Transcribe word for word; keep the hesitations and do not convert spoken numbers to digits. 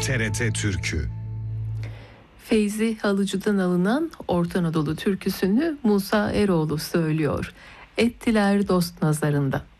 T R T Türkü. Feyzi Halıcı'dan alınan Orta Anadolu türküsünü Musa Eroğlu söylüyor. Ettiler dost nazarında.